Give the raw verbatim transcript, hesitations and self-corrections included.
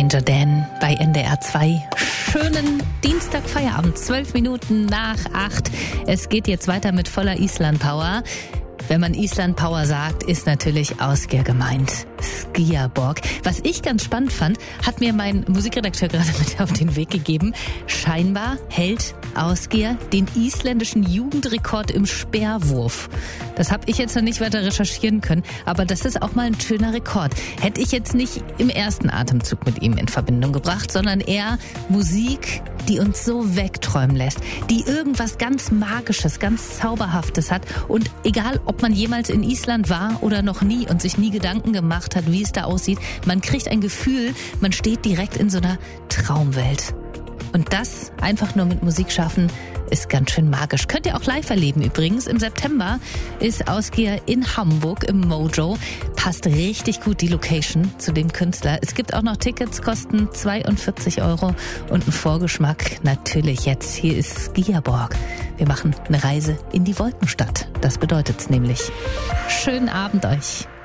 Danger Dan bei N D R zwei. Schönen Dienstagfeierabend, zwölf Minuten nach acht. Es geht jetzt weiter mit voller Island Power. Wenn man Island Power sagt, ist natürlich Ásgeir gemeint. Skíaborg. Was ich ganz spannend fand, hat mir mein Musikredakteur gerade mit auf den Weg gegeben. Scheinbar hält Ásgeir den isländischen Jugendrekord im Speerwurf. Das habe ich jetzt noch nicht weiter recherchieren können, aber das ist auch mal ein schöner Rekord. Hätte ich jetzt nicht im ersten Atemzug mit ihm in Verbindung gebracht, sondern eher Musik, die uns so wegträumen lässt, die irgendwas ganz Magisches, ganz Zauberhaftes hat. Und egal, ob man jemals in Island war oder noch nie und sich nie Gedanken gemacht hat, wie es da aussieht, man kriegt ein Gefühl, man steht direkt in so einer Traumwelt. Und das einfach nur mit Musik schaffen, ist ganz schön magisch. Könnt ihr auch live erleben übrigens. Im September ist Ásgeir in Hamburg im Mojo. Passt richtig gut die Location zu dem Künstler. Es gibt auch noch Tickets, kosten zweiundvierzig Euro und ein Vorgeschmack natürlich jetzt. Hier ist Skíaborg. Wir machen eine Reise in die Wolkenstadt. Das bedeutet's nämlich. Schönen Abend euch.